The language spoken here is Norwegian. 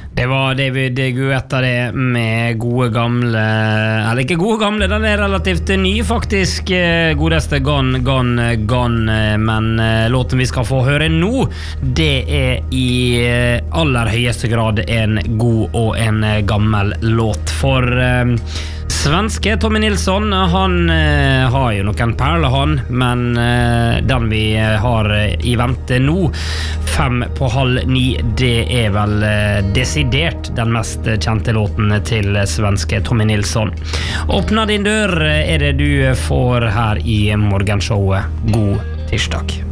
Det var David Guetta det med gode gamle, eller ikke gode gamle, den relativt ny faktisk, godeste Gone, men låten vi skal få høre nå, det i aller høyeste grad en god og en gammel låt, for svenske Tommy Nilsson, han har jo noen perler han, men den vi har i vente nå, 8:30, det vel desidert den mest kjente låten til svenske Tommy Nilsson. Åpna din dør det du får her i morgenshowet. God tirsdag.